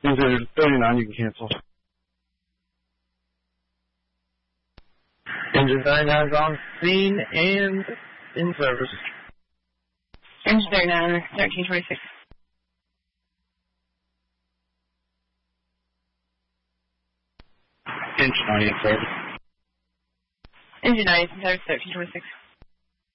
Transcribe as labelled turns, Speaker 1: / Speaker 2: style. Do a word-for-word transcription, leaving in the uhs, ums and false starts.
Speaker 1: Engine thirty-nine, you can cancel.
Speaker 2: Engine thirty-nine is on scene and in service.
Speaker 3: Engine thirty-nine, thirteen twenty-six.
Speaker 1: Engine ninety in service.
Speaker 3: Engine ninety in service, thirteen twenty-six.